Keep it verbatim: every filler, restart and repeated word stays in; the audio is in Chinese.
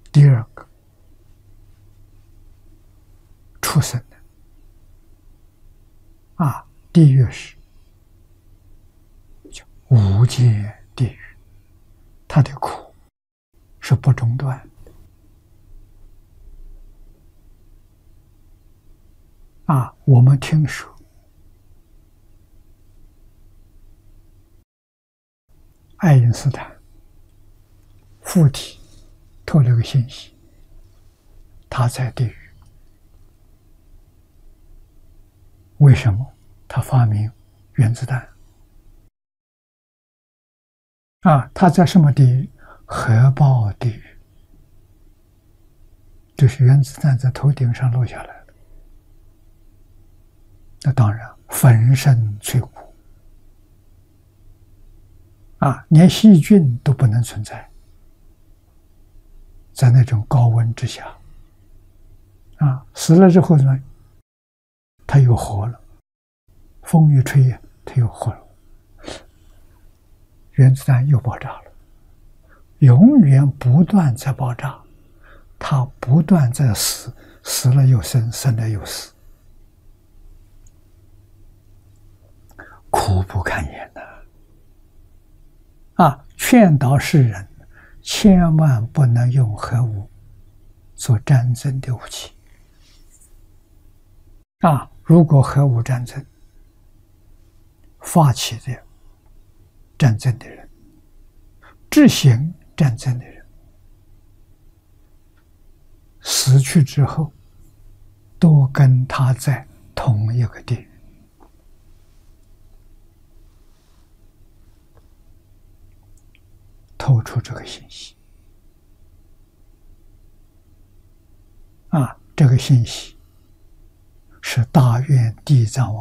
第二个，畜生的啊，地狱是叫无间地狱，它的苦是不中断的啊。我们听说爱因斯坦附体透了个信息，他在地狱。为什么？他发明原子弹啊！他在什么地狱？核爆地狱，就是原子弹在头顶上落下来了。那当然粉身碎骨啊，连细菌都不能存在，在那种高温之下啊，死了之后呢，它又活了，风一吹它又活了，原子弹又爆炸了，永远不断在爆炸，它不断在死，死了又生，生了又死，苦不堪言呐！啊，劝导世人千万不能用核武做战争的武器啊！如果核武战争发起的战争的人，执行战争的人，死去之后都跟他在同一个地狱。透出这个信息啊，这个信息是大愿地藏王